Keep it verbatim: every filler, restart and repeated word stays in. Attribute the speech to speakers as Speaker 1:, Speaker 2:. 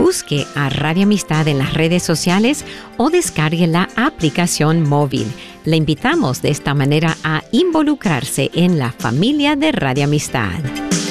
Speaker 1: Busque a Radio Amistad en las redes sociales o descargue la aplicación móvil. Le invitamos de esta manera a involucrarse en la familia de Radio Amistad.